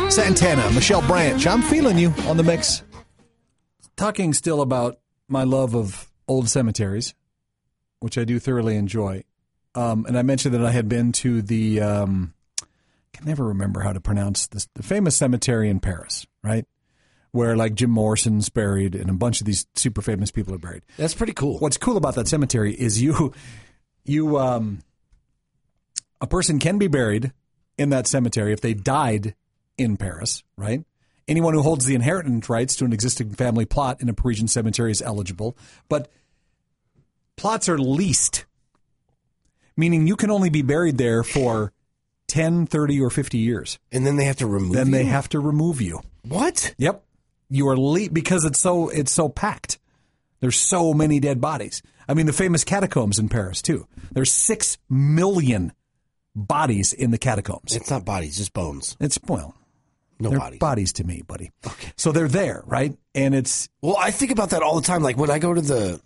Santana, Michelle Branch, I'm feeling you on the mix. Talking still about my love of old cemeteries, which I do thoroughly enjoy. And I mentioned that I had been to the, I can never remember how to pronounce this, the famous cemetery in Paris, right? Where like Jim Morrison's buried and a bunch of these super famous people are buried. That's pretty cool. What's cool about that cemetery is a person can be buried in that cemetery if they died in Paris, right? Anyone who holds the inheritance rights to an existing family plot in a Parisian cemetery is eligible. But plots are leased, meaning you can only be buried there for 10, 30, or 50 years. And then they have to remove you? Then they have to remove you. What? Yep. You are because it's so packed. There's so many dead bodies. I mean, the famous catacombs in Paris, too. There's 6 million bodies in the catacombs. It's not bodies, just bones. No they're bodies to me, buddy. Okay. So they're there, right? And it's I think about that all the time. Like when I go to the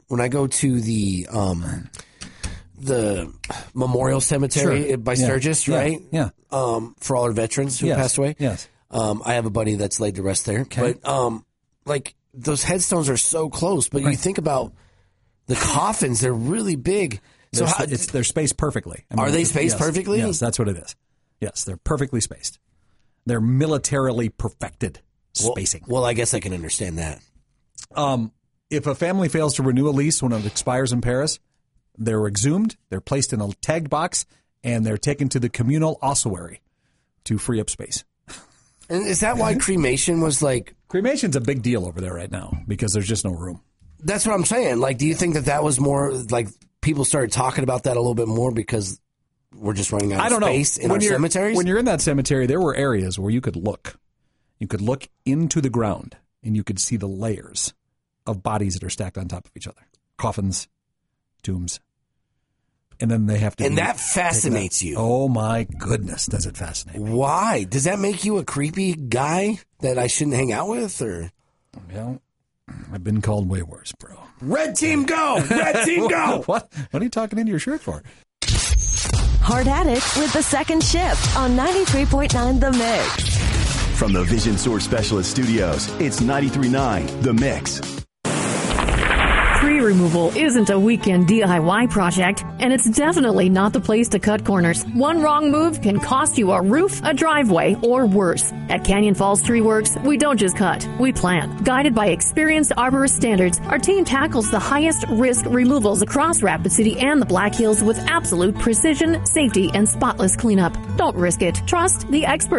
Memorial Cemetery by Sturgis, right? Yeah. For all our veterans who passed away. Yes. I have a buddy that's laid to rest there. Okay. But like those headstones are so close. But you think about the coffins; they're really big. So they're spaced perfectly. Are they spaced perfectly? Yes, that's what it is. Yes, they're perfectly spaced. They're militarily perfected spacing. Well, I guess I can understand that. If a family fails to renew a lease when it expires in Paris, they're exhumed, they're placed in a tagged box, and they're taken to the communal ossuary to free up space. And is that why cremation was like... Cremation's a big deal over there right now because there's just no room. That's what I'm saying. Like, do you think that was more like people started talking about that a little bit more because we're just running out of space in our cemeteries? When you're in that cemetery, there were areas where you could look. You could look into the ground and you could see the layers of bodies that are stacked on top of each other. Coffins, tombs. And then they have to... And that fascinates you. Oh, my goodness, does it fascinate me. Why? Does that make you a creepy guy that I shouldn't hang out with? Or? Well, I've been called way worse, bro. Red team go! Red team go! What are you talking into your shirt for? Hard at It with the second shift on 93.9 The Mix. From the Vision Source Specialist Studios, it's 93.9 The Mix. Tree removal isn't a weekend DIY project, and it's definitely not the place to cut corners. One wrong move can cost you a roof, a driveway, or worse. At Canyon Falls Tree Works, we don't just cut, we plant. Guided by experienced arborist standards, our team tackles the highest risk removals across Rapid City and the Black Hills with absolute precision, safety, and spotless cleanup. Don't risk it. Trust the experts.